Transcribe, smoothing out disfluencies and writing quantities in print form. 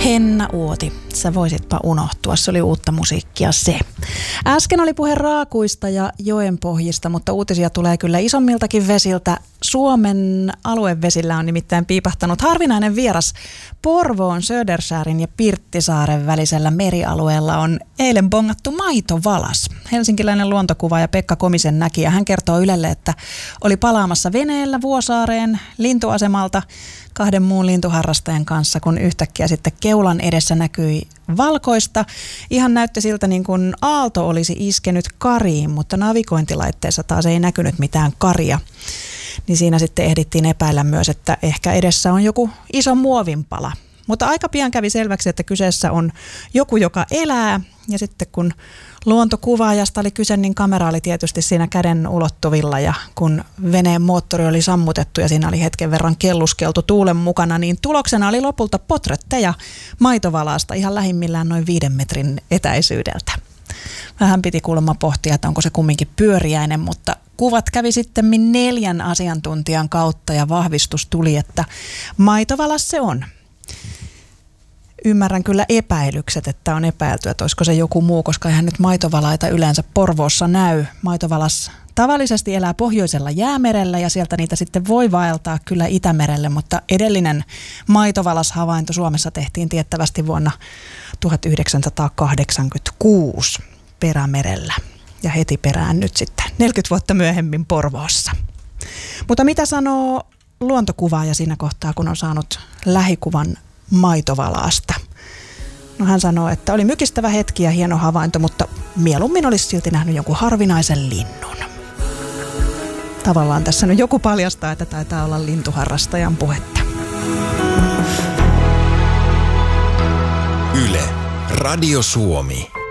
Henna Uoti, sä voisitpa unohtua, se oli uutta musiikkia se. Äsken oli puhe raakuista ja joenpohjista, mutta uutisia tulee kyllä isommiltakin vesiltä. Suomen aluevesillä on nimittäin piipahtanut harvinainen vieras. Porvoon, Södersäärin ja Pirttisaaren välisellä merialueella on eilen bongattu maitovalas. Helsinkiläinen luontokuvaaja Pekka Komisen näki ja hän kertoo Ylelle, että oli palaamassa veneellä Vuosaareen lintuasemalta 2 muun lintuharrastajan kanssa, kun yhtäkkiä sitten keulan edessä näkyi valkoista. Ihan näytti siltä niin kuin aalto olisi iskenyt kariin, mutta navigointilaitteessa taas ei näkynyt mitään karia. Niin siinä sitten ehdittiin epäillä myös, että ehkä edessä on joku iso muovinpala. Mutta aika pian kävi selväksi, että kyseessä on joku, joka elää. Ja sitten kun luontokuvaajasta oli kyse, niin kamera oli tietysti siinä käden ulottuvilla. Ja kun veneen moottori oli sammutettu ja siinä oli hetken verran kelluskeltu tuulen mukana, niin tuloksena oli lopulta potretteja maitovalaasta ihan lähimmillään noin 5 metrin etäisyydeltä. Vähän piti kuulemma pohtia, että onko se kumminkin pyöriäinen, mutta kuvat kävi sitten 4 asiantuntijan kautta ja vahvistus tuli, että maitovalas se on. Ymmärrän kyllä epäilykset, että on epäilty, että olisiko se joku muu, koska eihän nyt maitovalaita yleensä Porvoossa näy. Maitovalas tavallisesti elää pohjoisella Jäämerellä ja sieltä niitä sitten voi vaeltaa kyllä Itämerelle, mutta edellinen maitovalashavainto Suomessa tehtiin tiettävästi vuonna 1986 Perämerellä ja heti perään nyt sitten 40 vuotta myöhemmin Porvoossa. Mutta mitä sanoo luontokuvaaja siinä kohtaa, kun on saanut lähikuvan maitovalaasta? No hän sanoo, että oli mykistävä hetki ja hieno havainto, mutta mieluummin olisi silti nähnyt jonkun harvinaisen linnun. Tavallaan tässä nyt joku paljastaa, että taitaa olla lintuharrastajan puhetta. Yle, Radio Suomi.